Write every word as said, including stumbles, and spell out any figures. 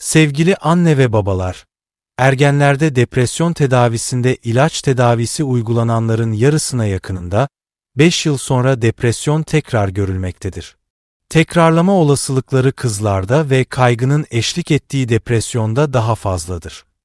Sevgili anne ve babalar, ergenlerde depresyon tedavisinde ilaç tedavisi uygulananların yarısına yakınında, beş yıl sonra depresyon tekrar görülmektedir. Tekrarlama olasılıkları kızlarda ve kaygının eşlik ettiği depresyonda daha fazladır.